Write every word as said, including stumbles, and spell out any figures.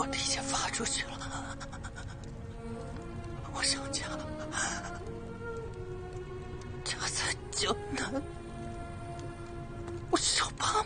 提前发出去了。我想家，家在江南，我是要爸